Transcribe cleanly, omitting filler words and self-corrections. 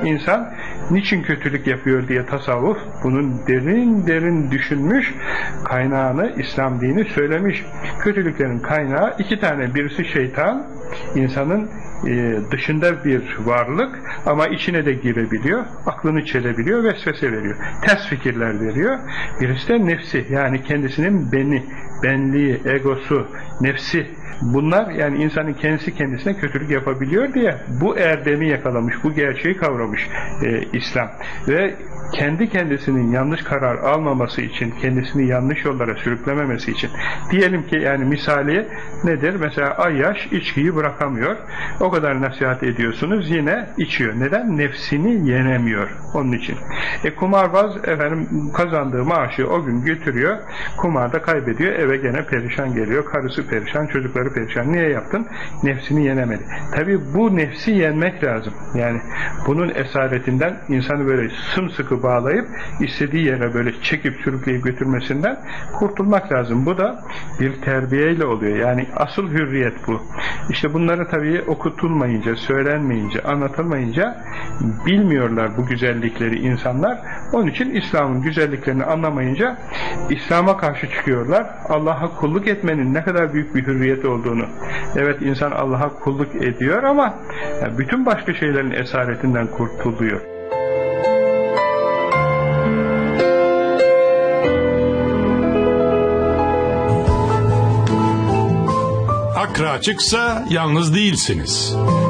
İnsan niçin kötülük yapıyor diye tasavvuf bunun derin derin düşünmüş, kaynağını İslam dini söylemiş. Kötülüklerin kaynağı iki tane, birisi şeytan, insanın dışında bir varlık ama içine de girebiliyor, aklını çelebiliyor, vesvese veriyor, ters fikirler veriyor. Birisi de nefsi, yani kendisinin benliği, egosu, nefsi. Bunlar, yani insanın kendisi kendisine kötülük yapabiliyor diye bu erdemi yakalamış, bu gerçeği kavramış İslam. Ve kendi kendisinin yanlış karar almaması için, kendisini yanlış yollara sürüklememesi için, diyelim ki yani misali nedir? Mesela Ayyaş içkiyi bırakamıyor. O kadar nasihat ediyorsunuz, yine içiyor. Neden? Nefsini yenemiyor. Onun için. Kumarbaz kazandığı maaşı o gün götürüyor, kumarda kaybediyor, eve gene perişan geliyor. Karısı perişan, çocukları perişan. Niye yaptın? Nefsini yenemedi. Tabii bu nefsi yenmek lazım. Yani bunun esaretinden insanı böyle sımsıkı bağlayıp istediği yere böyle çekip sürükleyip götürmesinden kurtulmak lazım. Bu da bir terbiyeyle oluyor. Yani asıl hürriyet bu. İşte bunları tabii okutulmayınca, söylenmeyince, anlatılmayınca bilmiyorlar bu güzellikleri insanlar. Onun için İslam'ın güzelliklerini anlamayınca İslam'a karşı çıkıyorlar. Allah'a kulluk etmenin ne kadar büyük bir hürriyet olduğunu. Evet, insan Allah'a kulluk ediyor ama bütün başka şeylerin esaretinden kurtuluyor. Akra açıksa yalnız değilsiniz.